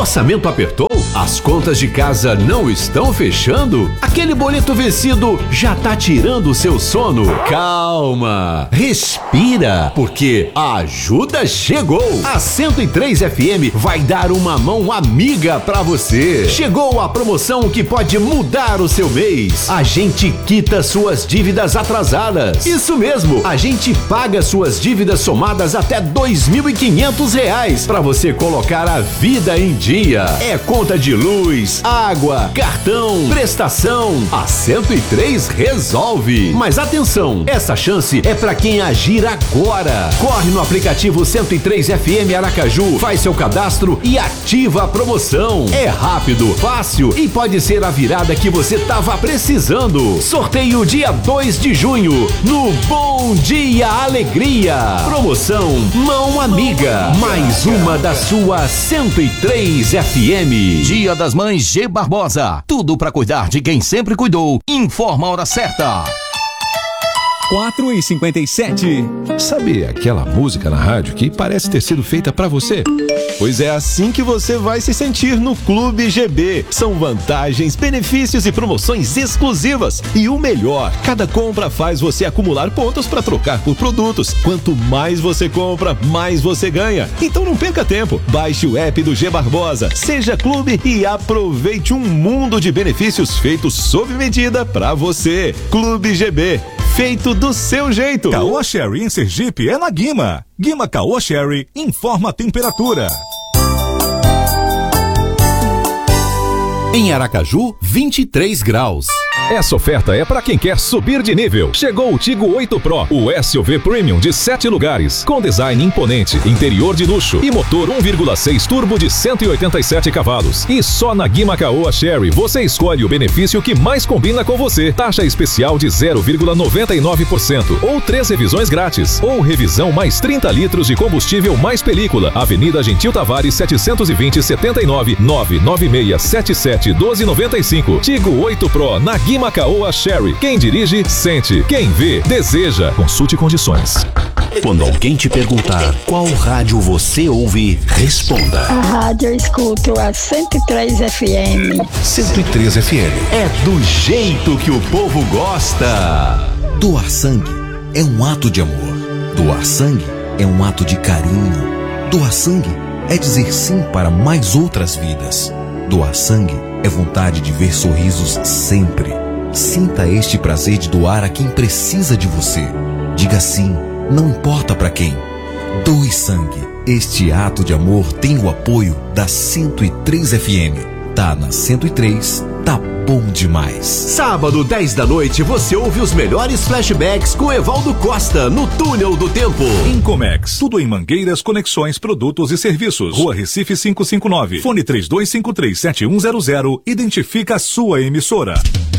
orçamento apertou? As contas de casa não estão fechando? Aquele boleto vencido já tá tirando o seu sono? Calma, respira, porque a ajuda chegou. A 103 FM vai dar uma mão amiga pra você. Chegou a promoção que pode mudar o seu mês. A gente quita suas dívidas atrasadas. Isso mesmo, a gente paga suas dívidas somadas até R$2.500 pra você colocar a vida em dia. É conta de luz, água, cartão, prestação. A 103 resolve. Mas atenção, essa chance é pra quem agir agora. Corre no aplicativo 103 FM Aracaju, faz seu cadastro e ativa a promoção. É rápido, fácil e pode ser a virada que você tava precisando. Sorteio dia 2 de junho no Bom Dia Alegria. Promoção Mão Amiga, mais uma da sua 103 FM. Dia das Mães G Barbosa. Tudo pra cuidar de quem sempre cuidou. Informa a hora certa. 4h57. Sabe aquela música na rádio que parece ter sido feita pra você? Pois é assim que você vai se sentir no Clube GB. São vantagens, benefícios e promoções exclusivas. E o melhor, cada compra faz você acumular pontos para trocar por produtos. Quanto mais você compra, mais você ganha. Então não perca tempo. Baixe o app do G Barbosa, seja clube e aproveite um mundo de benefícios feitos sob medida pra você. Clube GB. Feito do seu jeito. Caoa Sherry em Sergipe é na Guima. Guima Caoa Sherry informa a temperatura. Em Aracaju, 23 graus. Essa oferta é para quem quer subir de nível. Chegou o Tigo 8 Pro, o SUV Premium de 7 lugares, com design imponente, interior de luxo e motor 1,6 turbo de 187 cavalos. E só na Guima Caoa Sherry você escolhe o benefício que mais combina com você. Taxa especial de 0,99% ou 3 revisões grátis. Ou revisão mais 30 litros de combustível mais película. Avenida Gentil Tavares 720 79 996 77 1295. Tigo 8 Pro na Guima Caoa Sherry. Quem dirige, sente. Quem vê, deseja. Consulte condições. Quando alguém te perguntar qual rádio você ouve, responda. A rádio eu escuto a 103 FM. 103 FM. É do jeito que o povo gosta. Doar sangue é um ato de amor. Doar sangue é um ato de carinho. Doar sangue é dizer sim para mais outras vidas. Doar sangue é vontade de ver sorrisos sempre. Sinta este prazer de doar a quem precisa de você. Diga sim, não importa para quem. Doe sangue. Este ato de amor tem o apoio da 103 FM. Tá na 103, tá bom demais. Sábado, 10 da noite, você ouve os melhores flashbacks com Evaldo Costa no Túnel do Tempo. Incomex, tudo em mangueiras, conexões, produtos e serviços. Rua Recife 559. Fone 32537100. Identifica a sua emissora.